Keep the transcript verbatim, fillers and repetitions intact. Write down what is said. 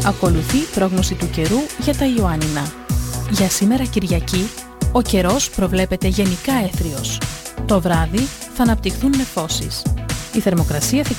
Ακολουθεί πρόγνωση του καιρού για τα Ιωάννινα. Για σήμερα Κυριακή, ο καιρός προβλέπεται γενικά έθριος. Το βράδυ θα αναπτυχθούν νεφώσεις. Η θερμοκρασία θα